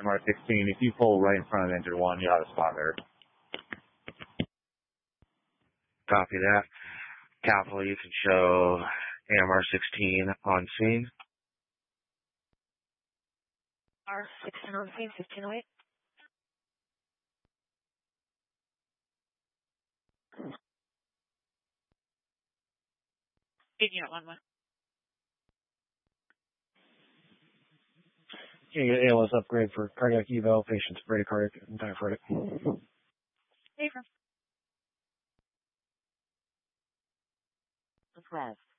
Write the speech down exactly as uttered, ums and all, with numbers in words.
M R sixteen, if you pull right in front of engine one, you'll have a spot there. Copy that. Capital, you can show M R sixteen on scene. R sixteen on scene, fifteen oh eight. Eight unit one one. Can you get A L S upgrade for cardiac eval, patient's bradycardic and diaphoretic? Hey, from Request.